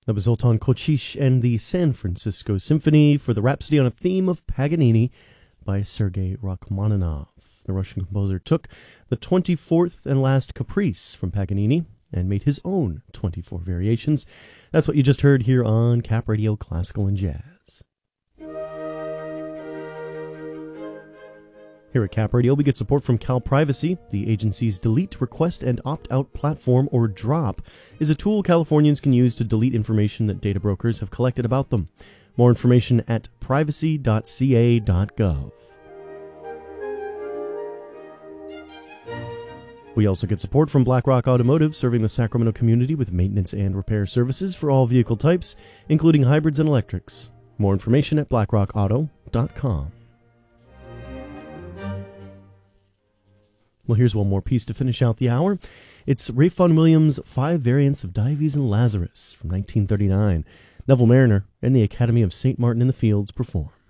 That was Zoltan Kochish and the San Francisco Symphony for the Rhapsody on a Theme of Paganini by Sergei Rachmaninoff. The Russian composer took the 24th and last caprice from Paganini and made his own 24 variations. That's what you just heard here on Cap Radio Classical and Jazz. Here at Cap Radio, we get support from CalPrivacy. The agency's Delete, Request, and Opt-out platform, or DROP, is a tool Californians can use to delete information that data brokers have collected about them. More information at privacy.ca.gov. We also get support from BlackRock Automotive, serving the Sacramento community with maintenance and repair services for all vehicle types, including hybrids and electrics. More information at blackrockauto.com. Well, here's one more piece to finish out the hour. It's Ralph Vaughan Williams' 5 Variants of Dives and Lazarus from 1939. Neville Marriner and the Academy of St. Martin in the Fields perform.